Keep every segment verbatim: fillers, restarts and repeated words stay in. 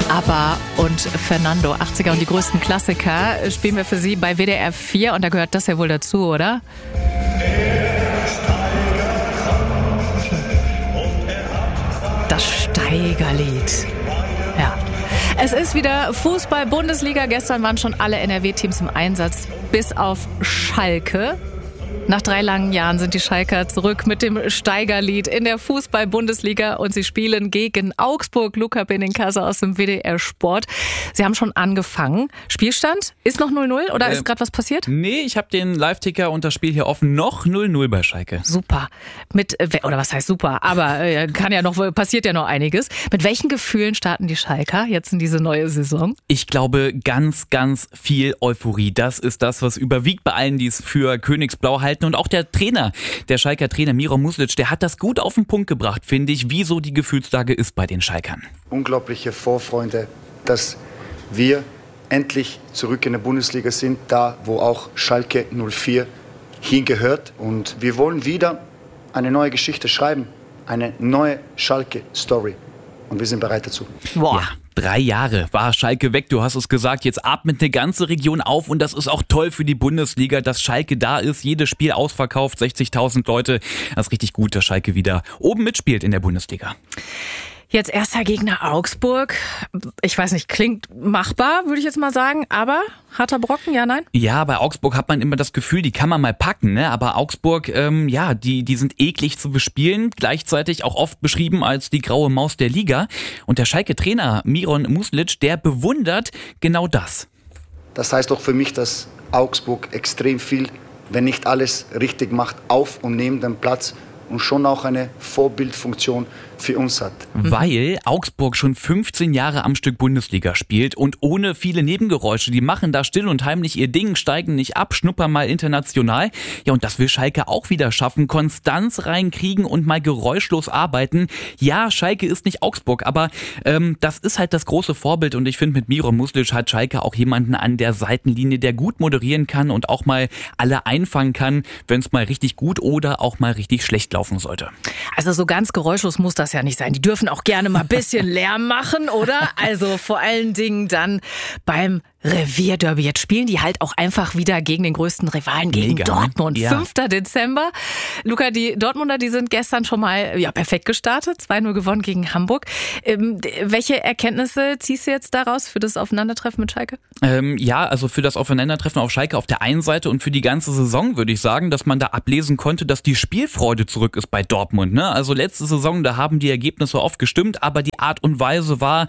ABBA und Fernando, achtziger und die größten Klassiker spielen wir für Sie bei W D R vier und da gehört das ja wohl dazu, oder? Das Steigerlied. Ja. Es ist wieder Fußball-Bundesliga. Gestern waren schon alle N R W-Teams im Einsatz, bis auf Schalke. Nach drei langen Jahren sind die Schalker zurück mit dem Steigerlied in der Fußball-Bundesliga und sie spielen gegen Augsburg. Luca Benincasa aus dem W D R Sport. Sie haben schon angefangen. Spielstand ist noch null null oder äh, ist gerade was passiert? Nee, ich habe den Live-Ticker und das Spiel hier offen. Noch null null bei Schalke. Super. Mit, oder was heißt super? Aber äh, kann ja noch, passiert ja noch einiges. Mit welchen Gefühlen starten die Schalker jetzt in diese neue Saison? Ich glaube, ganz, ganz viel Euphorie. Das ist das, was überwiegt bei allen, die es für Königsblau halten. Und auch der Trainer, der Schalker Trainer Miro Muslic, der hat das gut auf den Punkt gebracht, finde ich, wie so die Gefühlslage ist bei den Schalkern. Unglaubliche Vorfreude, dass wir endlich zurück in der Bundesliga sind, da wo auch Schalke null vier hingehört. Und wir wollen wieder eine neue Geschichte schreiben, eine neue Schalke-Story. Und wir sind bereit dazu. Boah. Ja. Drei Jahre war Schalke weg, du hast es gesagt, jetzt atmet eine ganze Region auf und das ist auch toll für die Bundesliga, dass Schalke da ist, jedes Spiel ausverkauft, sechzigtausend Leute, das ist richtig gut, dass Schalke wieder oben mitspielt in der Bundesliga. Jetzt erster Gegner Augsburg. Ich weiß nicht, klingt machbar, würde ich jetzt mal sagen, aber harter Brocken, ja, nein? Ja, bei Augsburg hat man immer das Gefühl, die kann man mal packen, ne? Aber Augsburg, ähm, ja, die, die sind eklig zu bespielen, gleichzeitig auch oft beschrieben als die graue Maus der Liga. Und der Schalke-Trainer Miron Muslic, der bewundert genau das. Das heißt auch für mich, dass Augsburg extrem viel, wenn nicht alles richtig macht, auf und neben dem Platz und schon auch eine Vorbildfunktion für uns hat. Weil Augsburg schon fünfzehn Jahre am Stück Bundesliga spielt und ohne viele Nebengeräusche. Die machen da still und heimlich ihr Ding, steigen nicht ab, schnuppern mal international. Ja, und das will Schalke auch wieder schaffen. Konstanz reinkriegen und mal geräuschlos arbeiten. Ja, Schalke ist nicht Augsburg, aber ähm, das ist halt das große Vorbild. Und ich finde, mit Miro Muslic hat Schalke auch jemanden an der Seitenlinie, der gut moderieren kann und auch mal alle einfangen kann, wenn es mal richtig gut oder auch mal richtig schlecht laufen sollte. Also so ganz geräuschlos muss das ja nicht sein. Die dürfen auch gerne mal ein bisschen Lärm machen, oder? Also vor allen Dingen dann beim Revierderby. Jetzt spielen die halt auch einfach wieder gegen den größten Rivalen, gegen Mega, Dortmund. Ja. fünfter Dezember. Luca, die Dortmunder, die sind gestern schon mal ja, perfekt gestartet. zwei null gewonnen gegen Hamburg. Ähm, welche Erkenntnisse ziehst du jetzt daraus für das Aufeinandertreffen mit Schalke? Ähm, ja, also für das Aufeinandertreffen auf Schalke auf der einen Seite und für die ganze Saison würde ich sagen, dass man da ablesen konnte, dass die Spielfreude zurück ist bei Dortmund. Ne? Also letzte Saison, da haben die Ergebnisse oft gestimmt, aber die Art und Weise war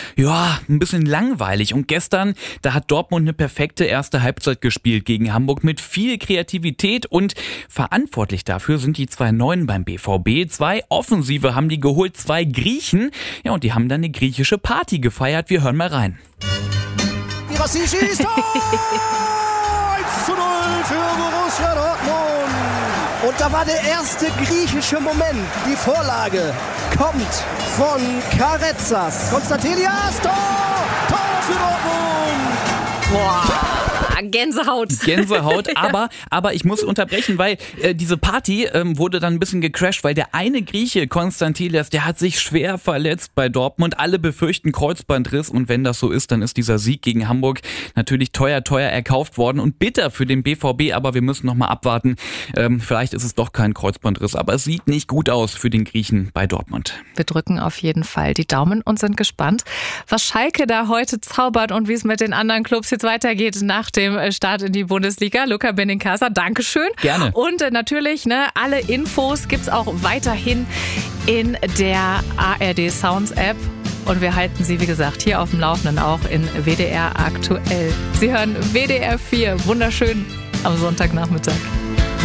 ja ein bisschen langweilig. Und gestern, da hat Dortmund eine perfekte erste Halbzeit gespielt gegen Hamburg mit viel Kreativität und verantwortlich dafür sind die zwei Neuen beim B V B. Zwei Offensive haben die geholt, zwei Griechen. Ja, und die haben dann eine griechische Party gefeiert. Wir hören mal rein. Girassi schießt eins zu null für Borussia Dortmund. Und da war der erste griechische Moment. Die Vorlage kommt von Karetsas. Konstantelias, Tor! Tor für Dortmund! Boah, Gänsehaut. Gänsehaut, aber, aber ich muss unterbrechen, weil äh, diese Party ähm, wurde dann ein bisschen gecrashed, weil der eine Grieche, Konstantelias, der hat sich schwer verletzt bei Dortmund. Alle befürchten Kreuzbandriss und wenn das so ist, dann ist dieser Sieg gegen Hamburg natürlich teuer, teuer erkauft worden und bitter für den B V B, aber wir müssen noch mal abwarten. Ähm, vielleicht ist es doch kein Kreuzbandriss, aber es sieht nicht gut aus für den Griechen bei Dortmund. Wir drücken auf jeden Fall die Daumen und sind gespannt, was Schalke da heute zaubert und wie es mit den anderen Clubs jetzt weitergeht nach dem Start in die Bundesliga. Luca Benincasa, Dankeschön. Gerne. Und äh, natürlich, ne, alle Infos gibt's auch weiterhin in der A R D Sounds App. Und wir halten Sie, wie gesagt, hier auf dem Laufenden auch in W D R aktuell. Sie hören W D R vier. Wunderschön am Sonntagnachmittag.